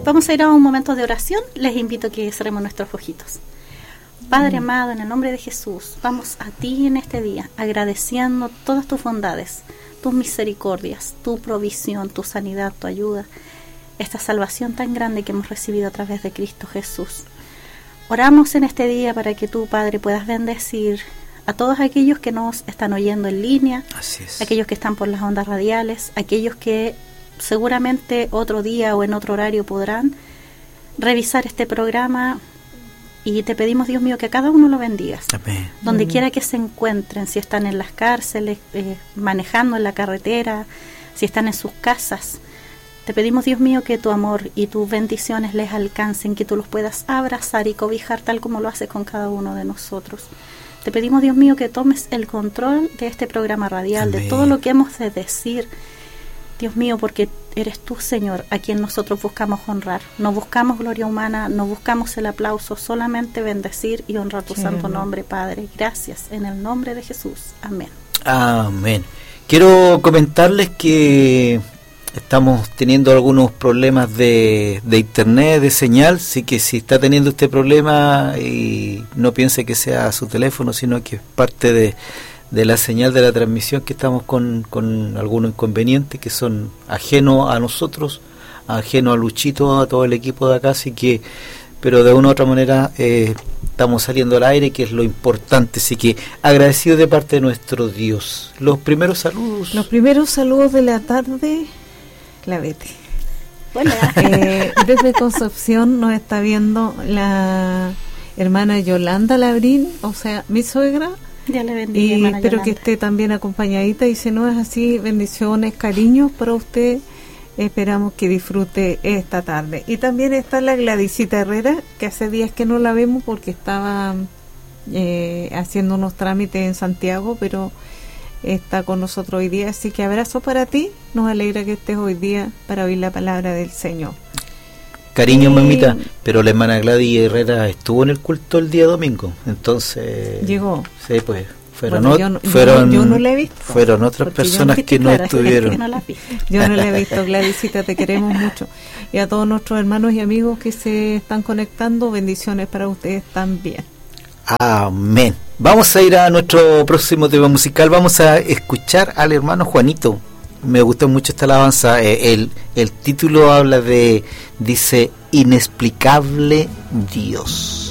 Vamos a ir a un momento de oración. Les invito a que cerremos nuestros ojitos. Padre amado, en el nombre de Jesús, vamos a ti en este día, agradeciendo todas tus bondades, tus misericordias, tu provisión, tu sanidad, tu ayuda, esta salvación tan grande que hemos recibido a través de Cristo Jesús. Oramos en este día para que tú, Padre, puedas bendecir a todos aquellos que nos están oyendo en línea, aquellos que están por las ondas radiales, aquellos que seguramente otro día o en otro horario podrán revisar este programa. Y te pedimos, Dios mío, que a cada uno lo bendigas. Amén. Donde quiera que se encuentren, si están en las cárceles, manejando en la carretera, si están en sus casas. Te pedimos, Dios mío, que tu amor y tus bendiciones les alcancen, que tú los puedas abrazar y cobijar tal como lo haces con cada uno de nosotros. Te pedimos, Dios mío, que tomes el control de este programa radial, Amén, de todo lo que hemos de decir, Dios mío, porque eres tú, Señor, a quien nosotros buscamos honrar. No buscamos gloria humana, no buscamos el aplauso, solamente bendecir y honrar tu santo nombre, Padre. Gracias, en el nombre de Jesús. Amén. Amén. Quiero comentarles que estamos teniendo algunos problemas de internet, de señal, así que si está teniendo este problema, y no piense que sea su teléfono, sino que es parte de la señal de la transmisión, que estamos con algunos inconvenientes que son ajenos a nosotros, ajenos a Luchito, a todo el equipo de acá, así que, pero de una u otra manera estamos saliendo al aire, que es lo importante, así que agradecido de parte de nuestro Dios. Los primeros saludos de la tarde, Clavete. Bueno, desde Concepción nos está viendo la hermana Yolanda Labrín, o sea, mi suegra. Dios le bendiga, y hermana espero Yolanda, que esté también acompañadita, y si no es así, bendiciones, cariños para usted. Esperamos que disfrute esta tarde. Y también está la Gladysita Herrera, que hace días que no la vemos porque estaba haciendo unos trámites en Santiago, pero está con nosotros hoy día, así que abrazo para ti. Nos alegra que estés hoy día para oír la palabra del Señor. Cariño, mamita, pero la hermana Gladys Herrera estuvo en el culto el día domingo, entonces llegó. Sí, pues fueron yo no la he visto, fueron otras personas que no estuvieron. Yo no la he visto. Gladysita, te queremos mucho, y a todos nuestros hermanos y amigos que se están conectando, bendiciones para ustedes también. Amén. Vamos a ir a nuestro próximo tema musical. Vamos a escuchar al hermano Juanito. Me gustó mucho esta alabanza. El título dice Inexplicable Dios.